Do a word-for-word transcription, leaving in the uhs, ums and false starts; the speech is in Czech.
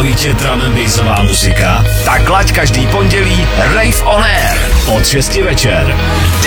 Baví tě drum and bassová muzika? Tak laď každý pondělí Rave on Air od šesti večer.